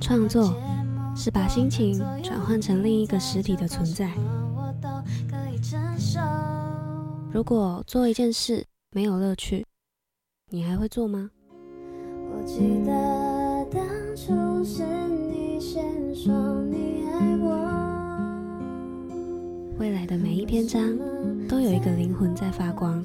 创作是把心情转换成另一个实体的存在。如果做一件事没有乐趣，你还会做吗？我记得当初是你先说你爱我。未来的每一篇章都有一个灵魂在发光。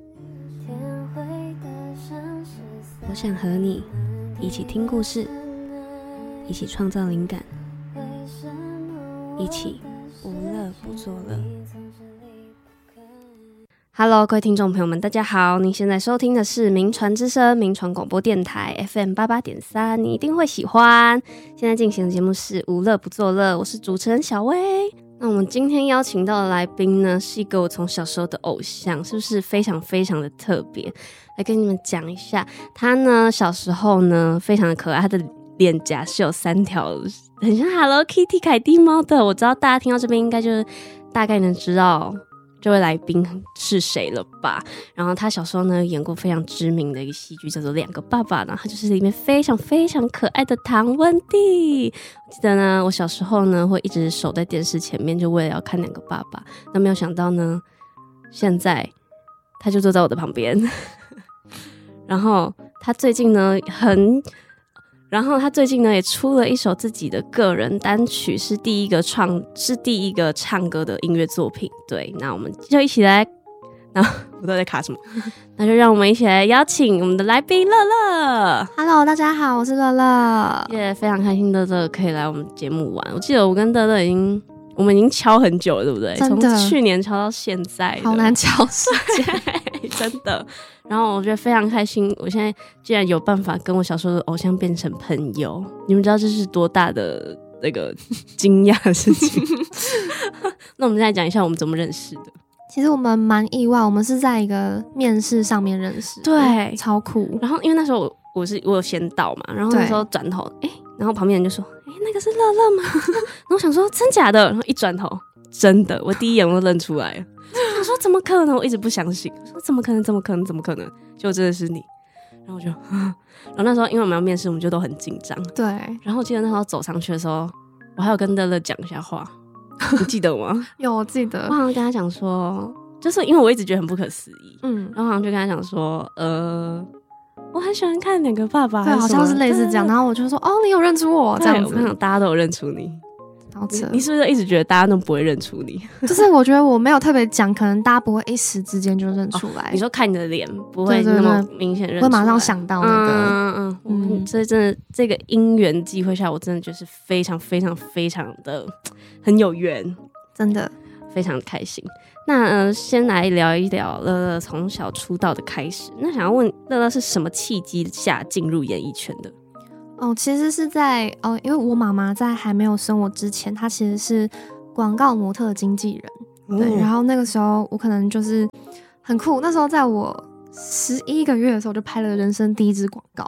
我想和你一起听故事，一起创造灵感，一起无乐不作乐。Hello， 各位听众朋友们，大家好！您现在收听的是名传之声名传广播电台 FM88.3， 你一定会喜欢。现在进行的节目是无乐不作乐，我是主持人小薇。那我们今天邀请到的来宾呢，是一个我从小时候的偶像，是不是非常非常的特别？来跟你们讲一下，他呢小时候呢非常的可爱，他的脸颊是有3条很像 Hello Kitty 凯蒂猫的。我知道大家听到这边应该就是大概能知道这位来宾是谁了吧。然后他小时候呢演过非常知名的一个戏剧叫做《两个爸爸》，然后他就是里面非常非常可爱的唐文帝。我记得呢我小时候呢会一直守在电视前面，就为了要看《两个爸爸》。那没有想到呢现在他就坐在我的旁边然后他最近呢也出了一首自己的个人单曲，是第一个唱歌的音乐作品。对，那我们就一起来，然后我都在卡什么？那就让我们一起来邀请我们的来宾乐乐。 Hello， 大家好，我是乐乐。 也非常开心乐乐可以来我们节目玩。我记得我跟乐乐我们已经敲很久了，对不对？从去年敲到现在， 好难敲时间真的。然后我觉得非常开心，我现在居然有办法跟我小时候的偶像变成朋友，你们知道这是多大的那个惊讶的事情那我们再讲一下我们怎么认识的。 其实我们蛮意外，我们是在一个面试上面认识， 对， 超酷。 然后因为那时候我有先到嘛，然后那时候转头然后旁边人就说那个是乐乐吗然后我想说真假的，然后一转头真的，我第一眼我就认出来了我说怎么可能，我一直不相信，我说怎么可能结果真的是你。然后我就然后那时候因为我们要面试，我们就都很紧张。 对， 然后我记得那时候走上去的时候，我还有跟乐乐讲一下话你记得吗？ 有，我记得。 我好像跟他讲说，就是因为我一直觉得很不可思议，然后好像就跟他讲说我很喜欢看两个爸爸， 对，好像是类似这样。然后我就说你有认出我这样子。 我看大家都有认出你， 好扯。 你是不是一直觉得大家都不会认出你？ 就是我觉得我没有特别讲，可能大家不会一时之间就认出来。 你说看你的脸不会那么明显认出来， 会马上想到那个。 所以真的这个因缘际会下，我真的就是非常非常非常的很有缘， 真的非常开心。那先来聊一聊乐乐从小出道的开始。那想要问乐乐是什么契机下进入演艺圈的？ 其实是在因为我妈妈在还没有生我之前，她其实是广告模特经纪人。对，然后那个时候我可能就是很酷，那时候在我11个月的时候就拍了人生第一支广告。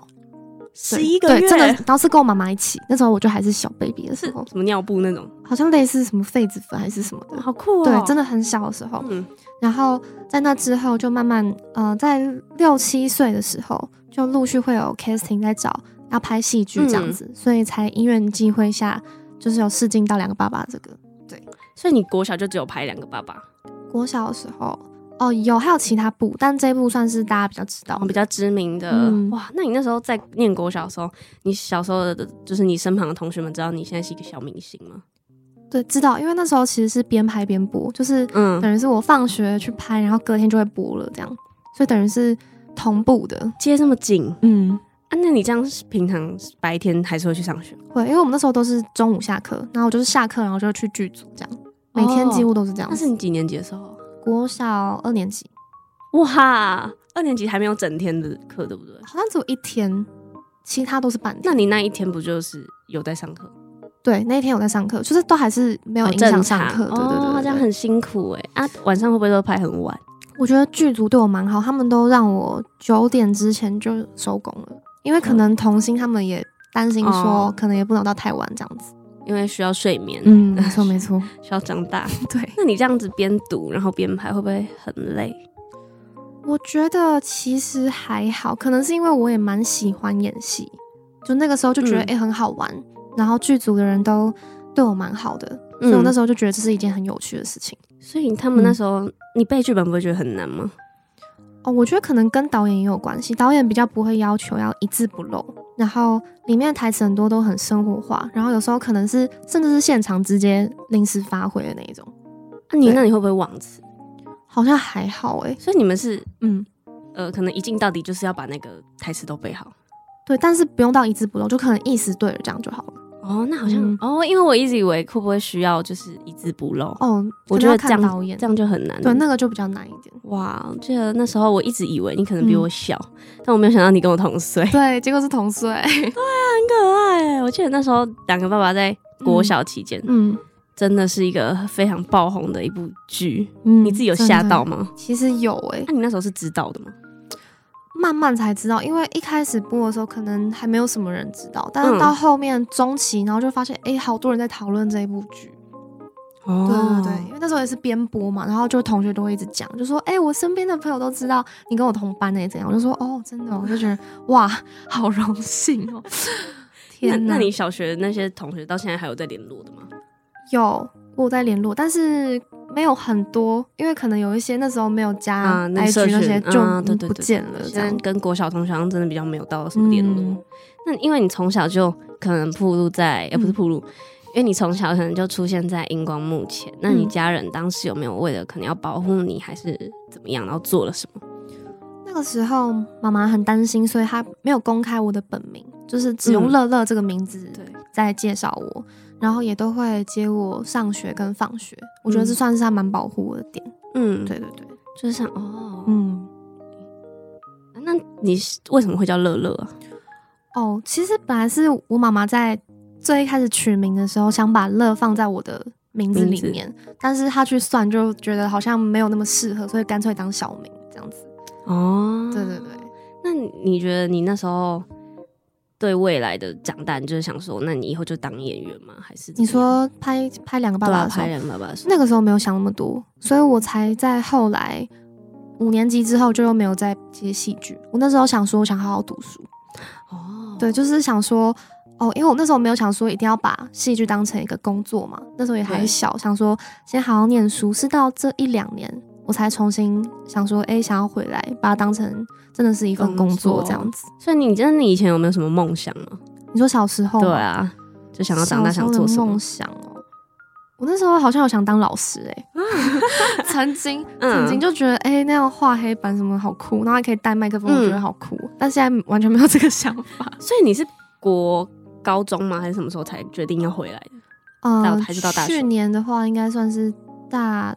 11个月， 对，真的，然后是跟我妈妈一起，那时候我就还是小 baby 的时候， 什么尿布那种， 好像类似什么痱子粉还是什么的， 好酷哦。 对，真的很小的时候。然后在那之后就慢慢在6、7岁的时候就陆续会有 casting 在找要拍戏剧这样子，所以才因缘际会下就是有试镜到两个爸爸这个。对， 所以你国小就只有拍两个爸爸？ 国小的时候有，还有其他部，但这一部算是大家比较知道比较知名的。哇，那你那时候在念国小的时候，你小时候的就是你身旁的同学们知道你现在是一个小明星吗？ 对，知道，因为那时候其实是边拍边播，就是等于是我放学去拍，然后隔天就会播了这样，所以等于是同步的， 接这么紧。那你这样平常白天还是会去上学？ 会，因为我们那时候都是中午下课，然后我就是下课然后就去剧组这样，每天几乎都是这样。 那是你几年级的时候？ 国小2年级。 哇，2年级还没有整天的课对不对？ 好像只有1天，其他都是半天。 那你那一天不就是有在上课？ 对，那一天有在上课，就是都还是没有影响上课。对， 这样很辛苦晚上会不会都拍很晚？ 我觉得剧组对我蛮好，他们都让我9点之前就收工了，因为可能童星他们也担心说可能也不能到太晚这样子， 因为需要睡眠。 没错没错需要长大。 对， 那你这样子边读然后边拍会不会很累？ 我觉得其实还好，可能是因为我也蛮喜欢演戏，就那个时候就觉得很好玩， 然后剧组的人都对我蛮好的，所以我那时候就觉得这是一件很有趣的事情。 所以他们那时候、你背剧本不会觉得很难吗？ 我觉得可能跟导演也有关系，导演比较不会要求要一字不漏，然后里面的台词很多都很生活化，然后有时候可能是甚至是现场直接临时发挥的那一种。 那你会不会忘词？ 好像还好所以你们是可能一镜到底就是要把那个台词都背好。 对，但是不用到一字不漏，就可能意思对了这样就好了。 那好像因为我一直以为会不会需要就是一字不漏。 我觉得这样就很难。 对，那个就比较难一点。 哇，我记得那时候我一直以为你可能比我小，但我没有想到你跟我同岁。 对，结果是同岁。 对啊，很可爱。我记得那时候两个爸爸在国小期间，真的是一个非常爆红的一部剧。你自己有吓到吗？ 其实有那你那时候是知道的吗？ 慢慢才知道，因为一开始播的时候可能还没有什么人知道，但是到后面中期，然后就发现好多人在讨论这一部剧。对，因为那时候也是边播嘛，然后就同学都会一直讲，就说我身边的朋友都知道你跟我同班怎样，我就说真的我就觉得哇好荣幸天哪。 那你小学那些同学到现在还有在联络的吗？ 我有在联络，但是没有很多，因为可能有一些那时候没有加 IG 那些就不见了。 现在跟国小同学好像真的比较没有到什么联络。那因为你从小就可能暴露在不是暴露，因为你从小可能就出现在荧光幕前，那你家人当时有没有为了可能要保护你还是怎么样，然后做了什么？ 那个时候妈妈很担心，所以她没有公开我的本名，就是只用乐乐这个名字在介绍我，然后也都会接我上学跟放学。我觉得这算是她蛮保护我的点。对， 就是像那你为什么会叫乐乐啊？ 其实本来是我妈妈在最一开始取名的时候想把乐放在我的名字里面，但是她去算就觉得好像没有那么适合，所以干脆当小名这样子。对。 那你觉得你那时候对未来的长大，你就是想说，那你以后就当演员吗？还是你说拍两个爸爸的时候？ 拍两个爸爸的时候， 那个时候没有想那么多，所以我才在后来5年级之后就又没有再接戏剧。我那时候想说，我想好好读书。对，就是想说因为我那时候没有想说一定要把戏剧当成一个工作嘛，那时候也还小，想说先好好念书。是到这1-2年我才重新想说想要回来把它当成真的是一份工作这样子。 所以你以前有没有什么梦想吗？ 你说小时候？ 对啊，就想要长大想做什么梦想我那时候好像有想当老师曾经就觉得那样画黑板什么好酷，然后还可以带麦克风，我觉得好酷。但现在完全没有这个想法。 所以你是国高中吗？还是什么时候才决定要回来的？还是到大学？ 去年的话应该算是大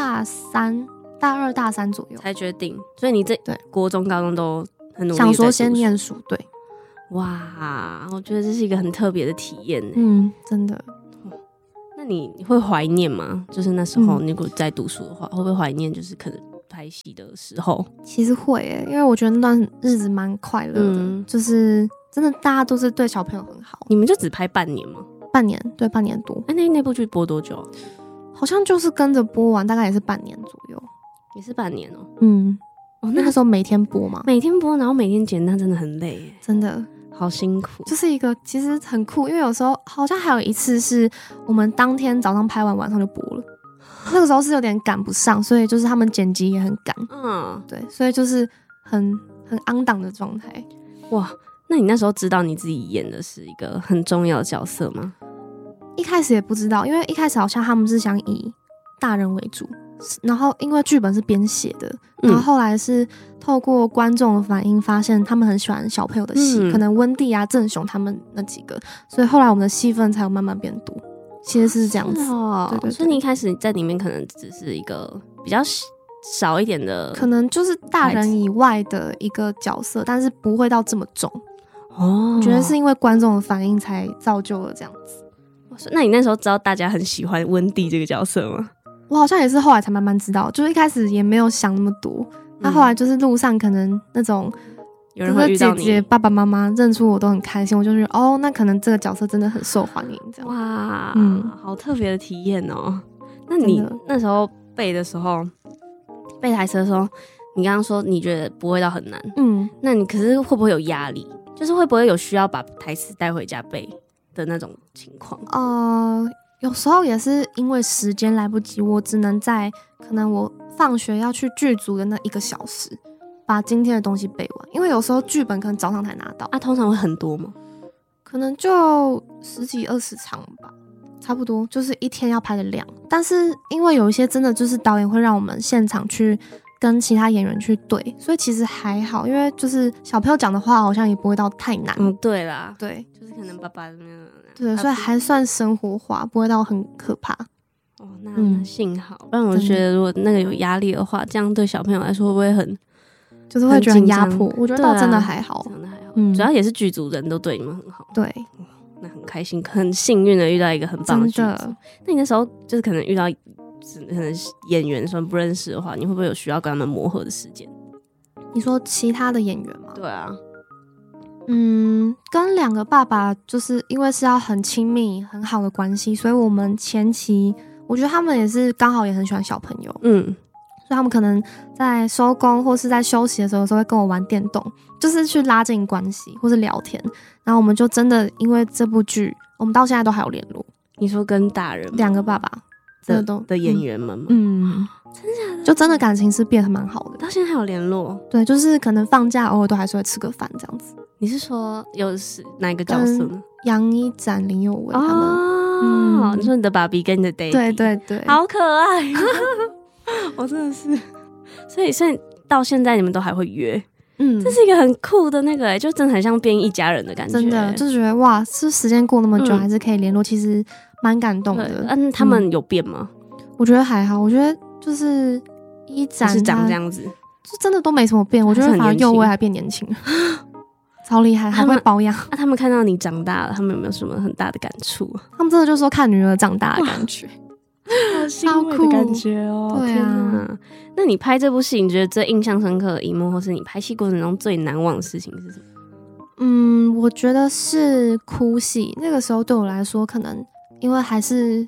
3、大2、大3左右才决定。所以你对国中、高中都很努力， 想说先念书。对， 哇，我觉得这是一个很特别的体验。 真的。 那你会怀念吗？就是那时候你如果在读书的话，会不会怀念就是可能拍戏的时候？ 其实会因为我觉得那段日子蛮快乐的，就是真的大家都是对小朋友很好。 你们就只拍半年吗？ 半年，对，半年多。 那部剧播多久？ 好像就是跟着播完，大概也是半年左右。 也是半年那个时候每天播嘛， 每天播，然后每天剪，那真的很累真的好辛苦。 就是一个其实很酷，因为有时候好像还有一次是我们当天早上拍完，晚上就播了。那个时候是有点赶不上，所以就是他们剪辑也很赶。对，所以就是很昂档的状态。 哇，那你那时候知道你自己演的是一个很重要的角色吗？ 一开始也不知道，因为一开始好像他们是想以大人为主，然后因为剧本是编写的，然后后来是透过观众的反应发现他们很喜欢小朋友的戏，可能温蒂啊、郑雄他们那几个，所以后来我们的戏份才有慢慢变多。其实是这样子。对， 所以你一开始在里面可能只是一个比较少一点的， 可能就是大人以外的一个角色，但是不会到这么重。我觉得是因为观众的反应才造就了这样子。 那你那时候知道大家很喜欢温蒂这个角色吗？ 我好像也是后来才慢慢知道，就是一开始也没有想那么多。那后来就是路上可能那种有人会遇到你， 姐姐、爸爸妈妈认出我都很开心，我就觉得那可能这个角色真的很受欢迎。这样哇，好特别的体验哦。那你那时候背的时候，背台词的时候，你刚刚说你觉得不会到很难，那你可是会不会有压力？就是会不会有需要把台词带回家背的那种情况？ 有时候也是因为时间来不及，我只能在可能我放学要去剧组的那1个小时把今天的东西背完，因为有时候剧本可能早上才拿到通常会很多吗？ 可能就10几20场吧，差不多就是一天要拍的量。但是因为有一些真的就是导演会让我们现场去跟其他演员去对，所以其实还好，因为就是小朋友讲的话好像也不会到太难。 对啦， 对， 就是可能爸爸对，所以还算生活化，不会到很可怕。 那幸好，不然我觉得如果那个有压力的话，这样对小朋友来说会不会很就是会觉得很压迫？我觉得倒真的还好， 真的还好。主要也是剧组人都对你们很好。 对， 那很开心，很幸运的遇到一个很棒的剧组。那你那时候就是可能遇到可能演员说不认识的话，你会不会有需要跟他们磨合的时间？ 你说其他的演员吗？ 对啊。 跟2个爸爸就是因为是要很亲密很好的关系，所以我们前期我觉得他们也是刚好也很喜欢小朋友，所以他们可能在收工或是在休息的时候，有时候会跟我玩电动，就是去拉近关系或是聊天。然后我们就真的因为这部剧，我们到现在都还有联络。 你说跟大人 2个爸爸的演员们吗？真的假的？ 就真的感情是变得蛮好的， 到现在还有联络。 对，就是可能放假偶尔都还是会吃个饭这样子。 你是说有哪一个角色呢？ 杨一展、林有为他们。 你说你的爸比跟你的 daddy， 对对对， 好可爱。我真的是，所以到现在你们都还会约。这是一个很酷的那个就真的很像变一家人的感觉。 真的就觉得哇，这时间过那么久还是可以联络，其实蛮感动的。 他们有变吗？ 我觉得还好，我觉得就是一展是长这样子， 就真的都没什么变。我觉得反而佑威还变年轻了，超厉害，还会保养。 他们看到你长大了，他们有没有什么很大的感触？ 他们真的就说看女儿长大的感觉。 好欣慰的感觉哦！ 对啊， 那你拍这部戏，你觉得最印象深刻的一幕，或是你拍戏过程中最难忘的事情是什么？ 我觉得是哭戏。那个时候对我来说，可能因为还是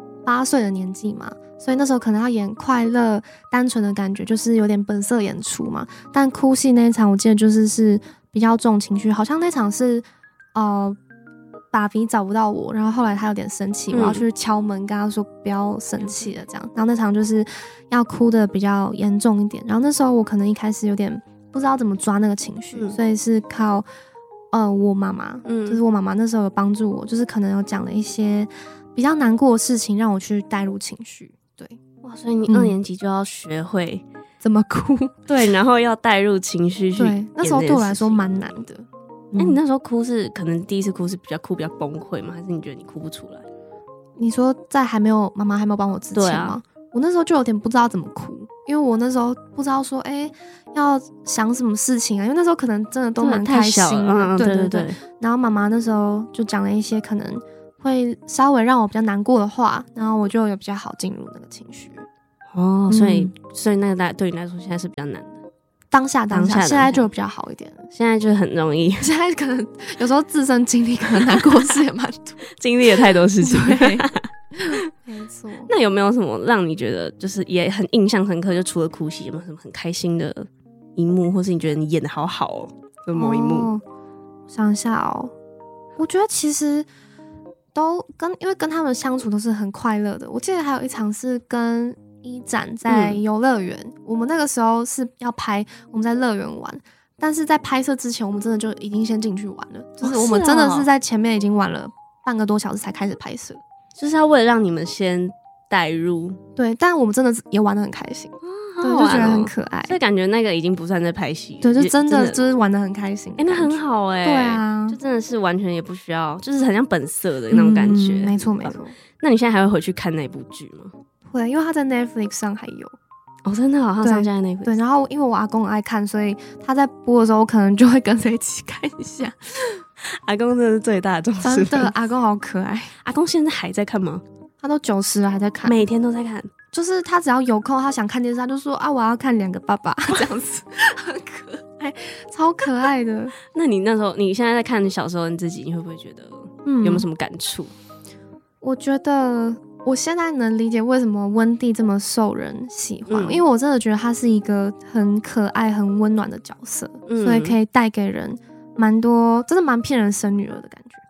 8岁的年纪嘛，所以那时候可能要演快乐、单纯的感觉，就是有点本色演出嘛。但哭戏那一场，我记得是比较重情绪，好像那场是爸比找不到我，然后后来他有点生气，我要去敲门跟他说不要生气了这样。然后那场就是要哭的比较严重一点，然后那时候我可能一开始有点不知道怎么抓那个情绪，所以是靠我妈妈，就是我妈妈那时候有帮助我，就是可能有讲了一些比较难过的事情让我去带入情绪。对， 哇，所以你2年级就要学会怎么哭， 对，然后要带入情绪去。 对，那时候对我来说蛮难的。 你那时候哭是可能第一次哭是比较崩溃吗？还是你觉得你哭不出来？ 你说在妈妈还没有帮我之前吗？我那时候就有点不知道怎么哭，因为我那时候不知道说要想什么事情啊，因为那时候可能真的都蛮开心的。对对对。然后妈妈那时候就讲了一些可能会稍微让我比较难过的话，然后我就有比较好进入那个情绪。 所以那个对你来说现在是比较难的。当下现在就比较好一点了， 现在就很容易。 现在可能有时候自身经历可能难过事也蛮多， 经历了太多事情。 没错。 那有没有什么让你觉得就是也很印象深刻？就除了哭戏，有没有什么很开心的一幕，或是你觉得你演得好好的某一幕？ 想一下我觉得其实都因为跟他们相处都是很快乐的。我记得还有一场是跟一展在游乐园，我们那个时候是要拍我们在乐园玩，但是在拍摄之前我们真的就已经先进去玩了，就是我们真的是在前面已经玩了半个多小时才开始拍摄， 就是要为了让你们先带入。 对，但我们真的也玩得很开心，对，就觉得很可爱， 所以感觉那个已经不算在拍戏， 对，就真的就是玩得很开心。 那很好对啊， 就真的是完全也不需要，就是很像本色的那种感觉。 没错没错。 那你现在还会回去看那部剧吗？ 会，因为他在 Netflix 上还有。 真的好像上架在 Netflix。 对，然后因为我阿公很爱看，所以他在播的时候我可能就会跟着一起看一下。 阿公真的是最大的重视。 真的，阿公好可爱。 阿公现在还在看吗？ 他都90了还在看， 每天都在看。 就是他只要有空，他想看电视，他就说我要看2个爸爸这样子，很可爱，超可爱的。 那你那时候，你现在在看小时候你自己，你会不会觉得有没有什么感触？ 我觉得我现在能理解为什么温蒂这么受人喜欢，因为我真的觉得他是一个很可爱、很温暖的角色，所以可以带给人蛮多，真的蛮骗人生女儿的感觉。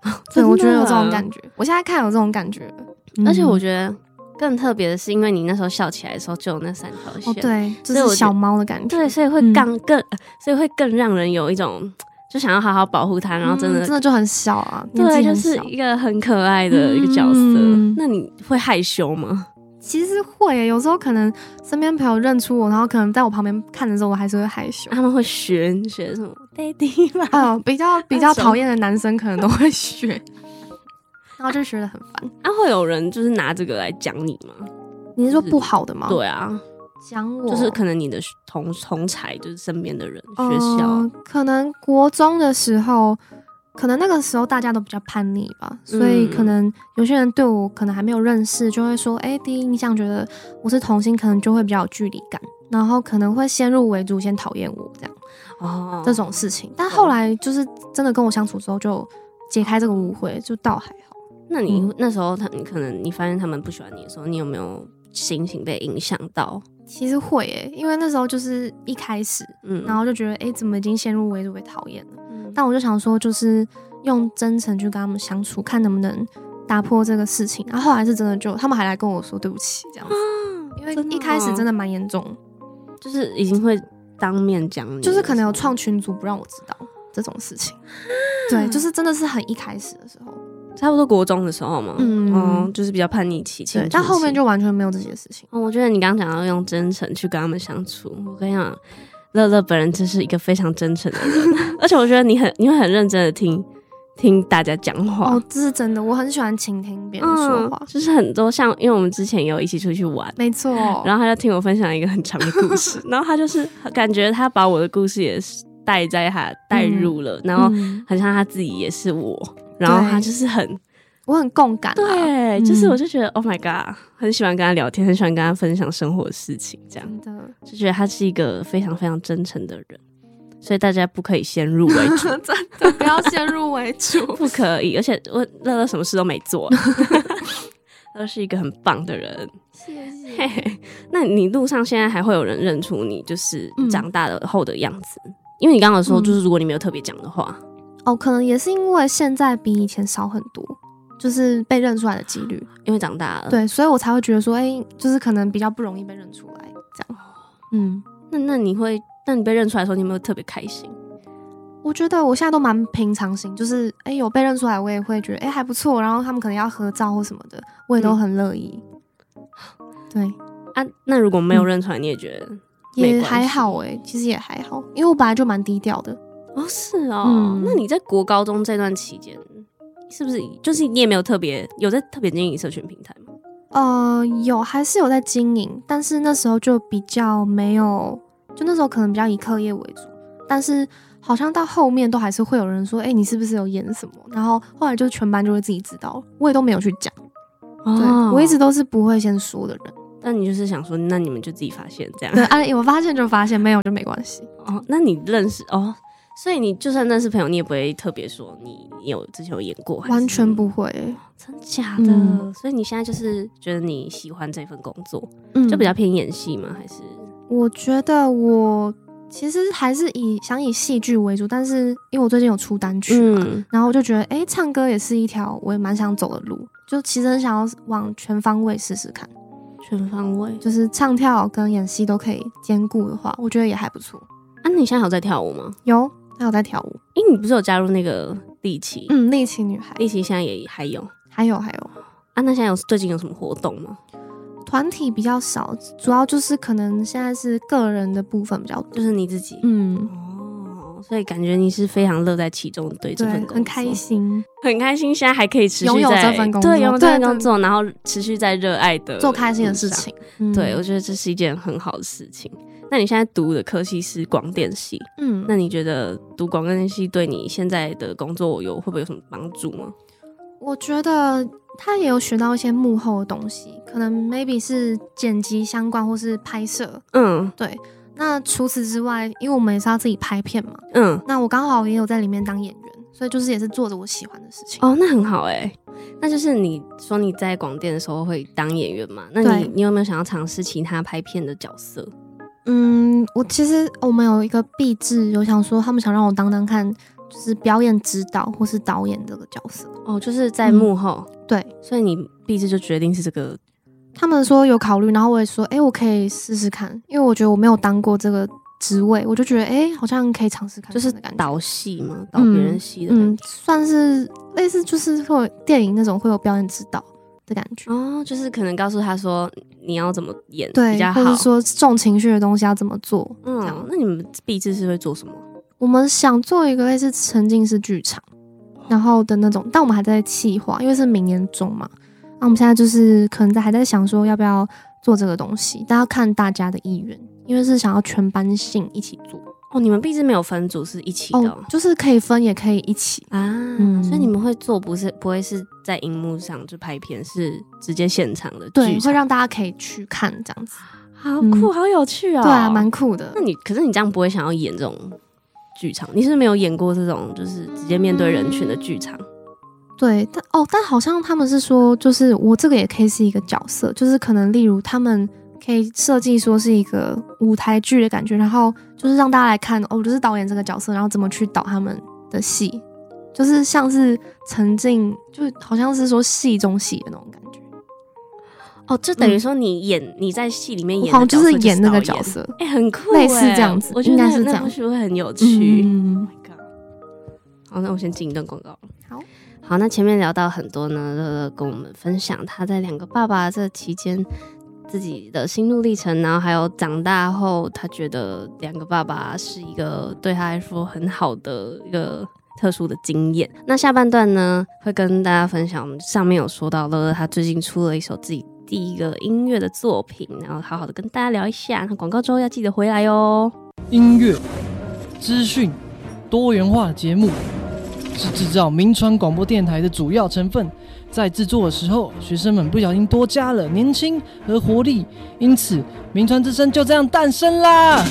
对，我觉得有这种感觉，我现在看有这种感觉了， 而且我觉得更特别的是，因为你那时候笑起来的时候就有那3条线， 对，就是小猫的感觉， 对，所以会更让人有一种就想要好好保护它，然后真的就很小啊， 对，就是一个很可爱的一个角色。那你会害羞吗？ 其实会耶，有时候可能身边朋友认出我，然后可能在我旁边看的时候，我还是会害羞。 他们会学什么 daddy 吗？ 比较讨厌的男生可能都会学，然后就学得很烦。 会有人就是拿这个来讲你吗？ 你是说不好的吗？ 对啊， 讲我就是可能你的同侪，就是身边的人，学校可能国中的时候。可能那个时候大家都比较叛逆吧，所以可能有些人对我可能还没有认识，就会说，第一印象觉得我是同性，可能就会比较有距离感，然后可能会先入为主，先讨厌我这样，这种事情。但后来就是真的跟我相处之后，就解开这个误会，就倒还好。 那你那时候你发现他们不喜欢你的时候，你有没有心情被影响到？ 其实会因为那时候就是一开始，然后就觉得怎么已经先入为主被讨厌了。但我就想说，就是用真诚去跟他们相处，看能不能打破这个事情。然后后来是真的他们还来跟我说对不起这样子，因为一开始真的蛮严重， 就是已经会当面讲你， 就是可能有创群组不让我知道这种事情。对，就是真的是很一开始的时候， 差不多国中的时候嘛，就是比较叛逆期， 但后面就完全没有这些事情。 我觉得你刚刚讲到用真诚去跟他们相处，我跟你讲。乐乐本人真是一个非常真诚的人，而且我觉得你会很认真的听大家讲话。 这是真的，我很喜欢倾听别人说话， 就是很多像因为我们之前也有一起出去玩， 没错， 然后他就听我分享一个很长的故事，然后他就是感觉他把我的故事也带入了，然后很像他自己也是我，然后他就是我很共感， 对，就是我就觉得 Oh my god， 很喜欢跟他聊天，很喜欢跟他分享生活的事情，这样真的就觉得他是一个非常非常真诚的人，所以大家不可以先入为主， 真的不要先入为主， 不可以。而且乐乐什么事都没做，乐是一个很棒的人， 谢谢。 那你路上现在还会有人认出你，就是长大了后的样子？因为你刚刚说，就是如果你没有特别讲的话， 可能也是因为现在比以前少很多。就是被认出来的几率， 因为长大了， 对，所以我才会觉得说，就是可能比较不容易被认出来，这样。 那你被认出来的时候，你有没有特别开心？ 我觉得我现在都蛮平常心，就是有被认出来，我也会觉得还不错。然后他们可能要合照或什么的，我也都很乐意。对啊，那如果没有认出来，你也觉得也还好其实也还好，因为我本来就蛮低调的。 是哦。那你在国高中这段期间？是不是就是你也没有特别经营社群平台吗？ 有，还是有在经营，但是那时候就比较没有，就那时候可能比较以课业为主，但是好像到后面都还是会有人说，你是不是有演什么？然后后来就全班就会自己知道，我也都没有去讲。对，我一直都是不会先说的人。 但你就是想说，那你们就自己发现这样？ 对我发现就发现，没有就没关系。 那你认识所以你就算认识朋友，你也不会特别说你之前有演过， 完全不会真假的？所以你现在就是觉得你喜欢这份工作，就比较偏演戏吗？还是？ 我觉得我其实还是想以戏剧为主，但是因为我最近有出单曲嘛，然后我就觉得唱歌也是一条我也蛮想走的路，就其实很想要往全方位试试看。 全方位就是唱跳跟演戏都可以兼顾的话，我觉得也还不错。 你现在有在跳舞吗？ 有。还有在跳舞， 你不是有加入那个立奇？ 立奇女孩， 立奇现在也还有那现在最近有什么活动吗？ 团体比较少，主要就是可能现在是个人的部分比较多， 就是你自己。所以感觉你是非常乐在其中，对这份工作很开心， 现在还可以持续拥有这份工作， 对，拥有这份工作，然后持续在热爱的做开心的事情。 对，我觉得这是一件很好的事情。那你现在读的科系是广电系，那你觉得读广电系对你现在的工作会不会有什么帮助吗？ 我觉得他也有学到一些幕后的东西，可能 maybe 是剪辑相关或是拍摄，对。那除此之外，因为我们也是要自己拍片嘛，那我刚好也有在里面当演员，所以就是也是做着我喜欢的事情。 那很好那就是你说你在广电的时候会当演员嘛？那你有没有想要尝试其他拍片的角色？ 我们有一个毕制，有想说他们想让我当看就是表演指导或是导演这个角色。 哦，就是在幕后。 对， 所以你毕制就决定是这个。 他们说有考虑，然后我也说，我可以试试看，因为我觉得我没有当过这个职位，我就觉得好像可以尝试看看， 就是导戏嘛，导别人戏的感觉， 算是类似，就是会有电影那种会有表演指导的感觉。 哦，就是可能告诉他说你要怎么演对比较好， 或者说重情绪的东西要怎么做。 那你们毕制是会做什么？ 我们想做一个类似沉浸式剧场，然后的那种，但我们还在企划，因为是明年中嘛。那我们现在就是可能还在想说要不要做这个东西，但要看大家的意愿，因为是想要全班性一起做。 哦，你们毕制没有分组，是一起的就是可以分也可以一起啊。所以你们会做不会是在荧幕上就拍片，是直接现场的剧场， 对，会让大家可以去看这样子。 好酷，好有趣哦。 对啊，蛮酷的。 可是你这样不会想要演这种剧场？你是不是没有演过这种就是直接面对人群的剧场？ 对，但好像他们是说，就是我这个也可以是一个角色，就是可能例如他们可以设计说是一个舞台剧的感觉，然后就是让大家来看我就是导演这个角色，然后怎么去导他们的戏，就是像是沉浸，就好像是说戏中戏的那种感觉。 哦，就等于说你在戏里面演的角色， 好像就是演那个角色， 很酷， 类似这样子， 我觉得应该是这样， 或许会很有趣。 Oh my god！ 好，那我先进一段广告。 好， 那前面聊到很多呢，乐乐跟我们分享他在两个爸爸这期间自己的心路历程，然后还有长大后他觉得两个爸爸是一个对他来说很好的一个特殊的经验。那下半段呢，会跟大家分享我们上面有说到乐乐他最近出了一首自己第一个音乐的作品，然后好好的跟大家聊一下。那广告之后要记得回来哦。 音乐、资讯、多元化的节目是制造民传广播电台的主要成分，在制作的时候，学生们不小心多加了年轻和活力，因此民传之声就这样诞生啦！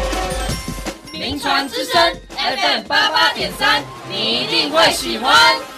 民传之声 FM88.3，你一定会喜欢。